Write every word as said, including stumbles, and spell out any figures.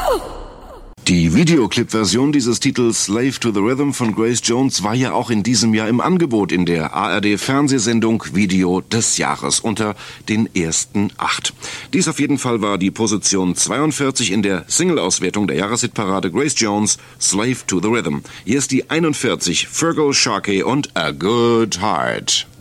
Die Videoclip-Version dieses Titels Slave to the Rhythm von Grace Jones war ja auch in diesem Jahr im Angebot in der A R D-Fernsehsendung Video des Jahres unter den ersten acht. Dies auf jeden Fall war die Position zweiundvierzig in der Single-Auswertung der Jahreshitparade Grace Jones, Slave to the Rhythm. Hier ist die einundvierzig, Fergal Sharkey und A Good Heart.